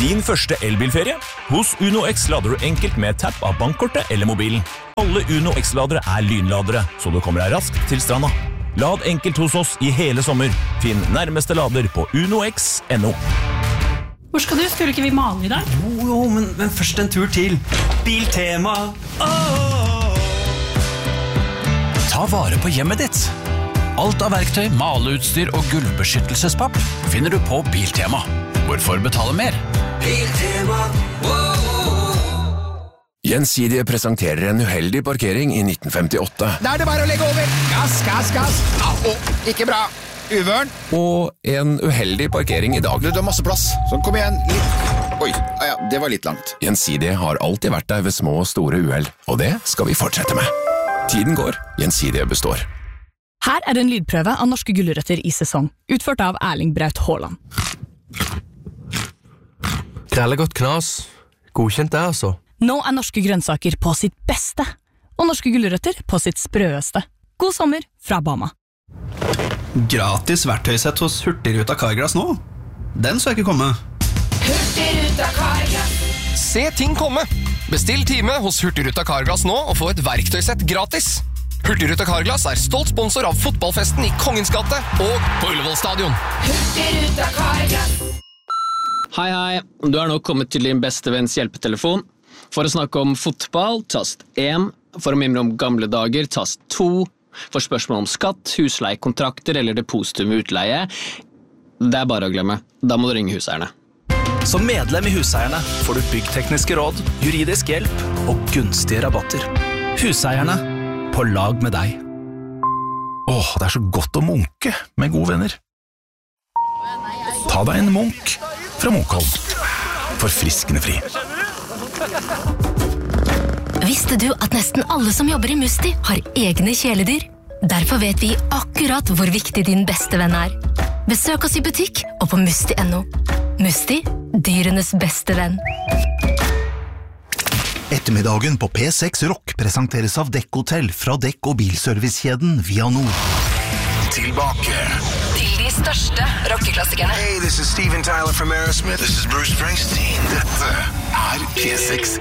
Din første elbilferie? Hos Uno X lader du enkelt med tapp av bankkortet eller mobilen. Alle Uno X-ladere lynladere, så du kommer deg raskt til stranda. Lad enkelt hos oss i hele sommer. Finn nærmeste lader på unox.no. Hvor skal du? Skulle ikke vi male i dag? Jo, men først en tur til Biltema. Ta vare på hjemmet ditt. Alt av verktøy, maleutstyr og gulvbeskyttelsespapp finner du på Biltema. Hvorfor betale mer? Biltema. Gjensidige presenterer en uheldig parkering i 1958. Da det bare å legge over. Gass. Ikke bra. Uvørn. Og en uheldig parkering i dag. Du har masse plass, så kom igjen. Oi, ja, det var litt langt. Gjensidige har alltid vært der ved små og store uheld, og det skal vi fortsette med. Tiden går, Gjensidige består. Her en lydprøve av norske gulrøtter i sesong, utført av Erling Braut Haaland. Grelle godt knas. Godkjent det, altså. Nå norske grønnsaker på sitt beste, og norske gulrøtter på sitt sprøeste. God sommer fra Bama. Gratis verktøysett hos Hurtigruta Carglass nå. Den så jeg ikke komme. Hurtigruta Carglass. Se ting komme. Bestill time hos Hurtigruta Carglass nå og få et verktøysett gratis. Hurtigruta Carglass stolt sponsor av fotballfesten i Kongens gate og på Ullevål stadion. Hurtigruta Carglass. Hei, du nå kommet til din beste venns hjelpetelefon. For å snakke om fotball, tast 1. For å mimre om gamle dager, tast 2. For spørsmål om skatt, husleiekontrakter eller depositum ved utleie, det bare å glemme. Da må du ringe huseierne. Som medlem i Huseierne får du byggtekniske råd, juridisk hjelp og gunstige rabatter. Huseierne, på lag med deg. Det så godt å munke med gode venner. Ta deg en munk fra Munkholm. Forfriskende fri. Visste du at nesten alle som jobber i Musti har egne kjæledyr? Derfor vet vi akkurat hvor viktig din beste venn Besøk oss i butikk og på musti.no. Musti, dyrenes beste venn. Ettermiddagen på P6 Rock presenteres av Dekk-hotell fra dekk- og bilservicekjeden Vianor. Tilbake Til de største rockeklassikerne. Hey, this is Steven Tyler from Aerosmith. This is Bruce Springsteen. Dette P6